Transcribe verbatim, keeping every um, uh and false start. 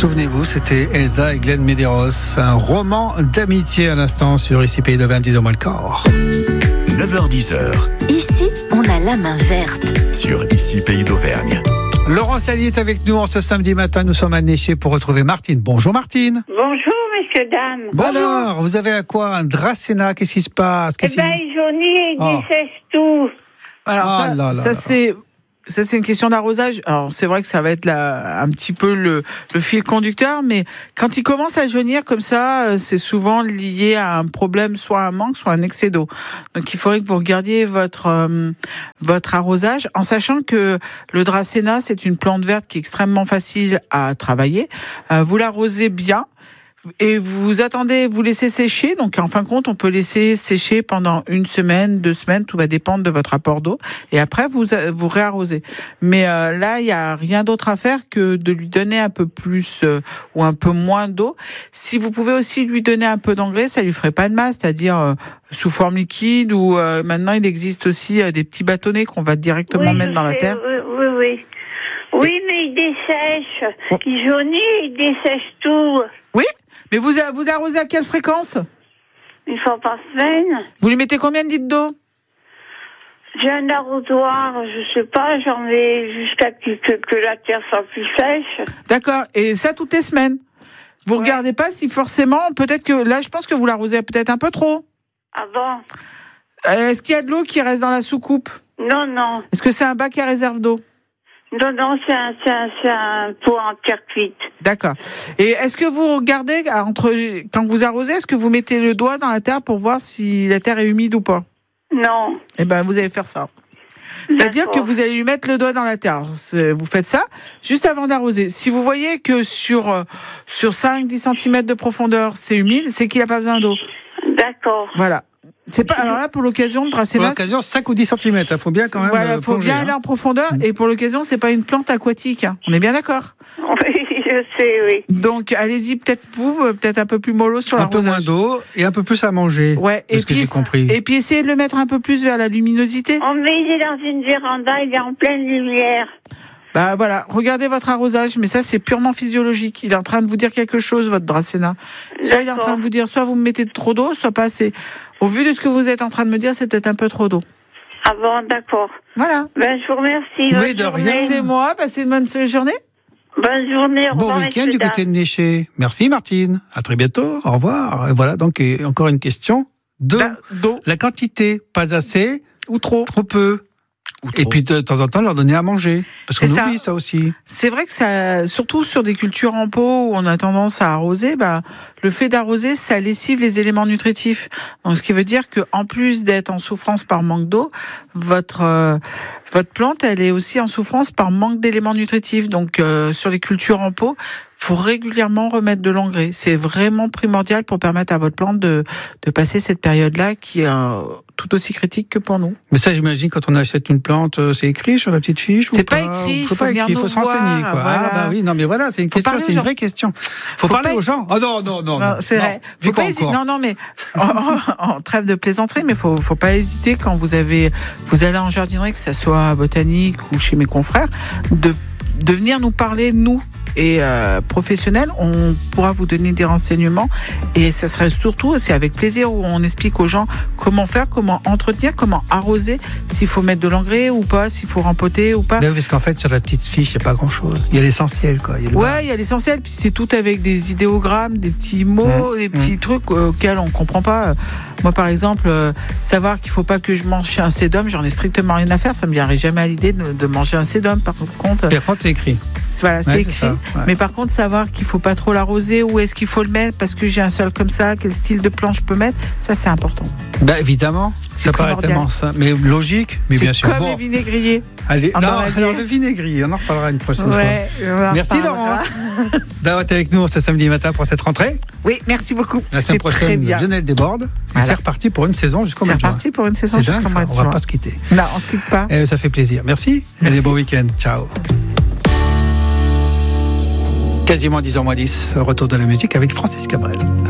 Souvenez-vous, c'était Elsa et Glenn Medeiros, un roman d'amitié à l'instant sur Ici Pays d'Auvergne, disons-moi le corps. neuf heures dix. Ici, on a la main verte. Sur Ici Pays d'Auvergne. Laurent Salier est avec nous en ce samedi matin. Nous sommes à Néchez pour retrouver Martine. Bonjour Martine. Bonjour messieurs, dames. Bon Bonjour. alors, vous avez à quoi un Dracaena? Qu'est-ce qui se passe? Eh Qu'est-ce ben, qui... il jaunit et il Oh. dessèche tout. Alors Ah ça, là là ça là. c'est ça c'est une question d'arrosage. Alors c'est vrai que ça va être la, un petit peu le, le fil conducteur, mais quand il commence à jaunir comme ça, c'est souvent lié à un problème, soit un manque, soit un excès d'eau. Donc il faudrait que vous regardiez votre euh, votre arrosage, en sachant que le Dracaena c'est une plante verte qui est extrêmement facile à travailler. Euh, vous l'arrosez bien. Et vous attendez, vous laissez sécher. Donc, en fin de compte, on peut laisser sécher pendant une semaine, deux semaines. Tout va dépendre de votre apport d'eau. Et après, vous vous réarrosez. Mais euh, là, il y a rien d'autre à faire que de lui donner un peu plus euh, ou un peu moins d'eau. Si vous pouvez aussi lui donner un peu d'engrais, ça lui ferait pas de mal. C'est-à-dire euh, sous forme liquide ou euh, maintenant, il existe aussi euh, des petits bâtonnets qu'on va directement oui, mettre je dans la sais, terre. Oui, oui, oui. Oui, mais il dessèche. Oh. Il jaunit et il dessèche tout. Oui, mais vous vous arrosez à quelle fréquence? Une fois par semaine. Vous lui mettez combien de litres d'eau? J'ai un arrosoir, je sais pas, j'en mets jusqu'à que, que, que la terre soit plus sèche. D'accord. Et ça toutes les semaines. Vous Ouais. regardez pas si forcément, peut-être que là, je pense que vous l'arrosez peut-être un peu trop. Ah bon? Euh, Est-ce qu'il y a de l'eau qui reste dans la soucoupe? Non, non. Est-ce que c'est un bac à réserve d'eau? Non, non, c'est un, c'est un, c'est un pot en terre cuite. D'accord. Et est-ce que vous regardez entre quand vous arrosez, est-ce que vous mettez le doigt dans la terre pour voir si la terre est humide ou pas? Non. Eh ben, vous allez faire ça. C'est-à-dire que D'accord. vous allez lui mettre le doigt dans la terre. C'est- Vous faites ça juste avant d'arroser. Si vous voyez que sur, euh, sur cinq à dix centimètres de profondeur, c'est humide, c'est qu'il n'a pas besoin d'eau. D'accord. Voilà. C'est pas, alors là, pour l'occasion, le Pour Dracaena. l'occasion, cinq ou dix centimètres. Il faut bien quand même. Voilà, euh, faut plonger, bien hein. aller en profondeur. Et pour l'occasion, c'est pas une plante aquatique. Hein. On est bien d'accord. Oui, je sais, oui. Donc, allez-y, peut-être vous, euh, peut-être un peu plus mollo sur Un peu moins l'arrosage. d'eau et un peu plus à manger. Ouais. de Et ce que puis, j'ai compris. et puis, essayez de le mettre un peu plus vers la luminosité. Oh, mais il est dans une véranda, il est en pleine lumière. Bah voilà, regardez votre arrosage, mais ça c'est purement physiologique. Il est en train de vous dire quelque chose, votre Dracaena. Soit il est en train de vous dire, soit vous me mettez trop d'eau, soit pas assez. Au vu de ce que vous êtes en train de me dire, c'est peut-être un peu trop d'eau. Ah bon, d'accord. Voilà. Ben, je vous remercie. Mais Bonne de journée. rien. C'est moi, passez une bonne journée. Bonne journée. Au Bon revoir, week-end messieurs, du côté de dames. Néchez. Merci Martine. À très bientôt. Au revoir. Et voilà donc et encore une question de Da- D'eau la quantité. Pas assez, ou trop. trop peu. Et puis de temps en temps leur donner à manger. Parce qu'on C'est ça. oublie ça aussi. C'est vrai que ça, surtout sur des cultures en pot où on a tendance à arroser, bah, le fait d'arroser, ça lessive les éléments nutritifs. Donc, ce qui veut dire que, en plus d'être en souffrance par manque d'eau, votre euh, votre plante, elle est aussi en souffrance par manque d'éléments nutritifs. Donc, euh, sur les cultures en pot, faut régulièrement remettre de l'engrais. C'est vraiment primordial pour permettre à votre plante de de passer cette période-là qui est euh, tout aussi critique que pour nous. Mais ça, j'imagine, quand on achète une plante, euh, c'est écrit sur la petite fiche ou C'est pas pas écrit, Faut faut pas venir écrit, il nous faut se renseigner. voir, Quoi. voilà. Ah bah oui, non mais voilà, c'est une Faut question, parler c'est aux une gens. vraie question. Faut, Faut parler pas- aux gens. Oh non, non, non, Non, non. c'est non. vrai. Vu Faut pas quoi hésiter. encore Non, non, mais en, en- en trêve de plaisanterie, mais faut, faut pas hésiter quand vous avez, vous allez en jardinerie, que ce soit à Botanique ou chez mes confrères, de, de venir nous parler, nous. Et euh, professionnels, on pourra vous donner des renseignements et ça serait surtout, c'est avec plaisir où on explique aux gens comment faire, comment entretenir, comment arroser, s'il faut mettre de l'engrais ou pas, s'il faut rempoter ou pas. Ben oui, parce qu'en fait, sur la petite fiche, il n'y a pas grand-chose. Il y a l'essentiel, quoi. Il y a le bas. Ouais, il y a l'essentiel, puis c'est tout avec des idéogrammes, des petits mots, Mmh. des petits Mmh. trucs euh, auxquels on comprend pas. Moi, par exemple, euh, savoir qu'il faut pas que je mange un sédum, j'en ai strictement rien à faire. Ça me viendrait jamais à l'idée de, de manger un sédum. Par contre, Par contre, c'est écrit. voilà, c'est Ouais, écrit. ça, ouais. Mais par contre, savoir qu'il faut pas trop l'arroser, où est-ce qu'il faut le mettre, parce que j'ai un sol comme ça, quel style de plante je peux mettre, ça c'est important. Ben évidemment, C'est ça paraît primordial. tellement simple, mais logique, mais C'est bien sûr. comme Bon, les vinaigriers. allez, en non, Normandie. alors le vinaigre, on en reparlera une prochaine Ouais, on en fois. Merci reparlera. Laurence d'avoir été avec nous ce samedi matin pour cette rentrée. Oui, merci beaucoup. La C'était semaine très prochaine, bien. Genève déborde. Et Voilà. c'est reparti pour une saison jusqu'au C'est mois de juin. reparti pour une saison C'est jusqu'au dingue, mois ça, de on va juin. pas se quitter. Non, on se quitte pas. Et ça fait plaisir. Merci. Merci. Allez, bon week-end. Ciao. Quasiment dix heures moins dix. Retour de la musique avec Francis Cabrel.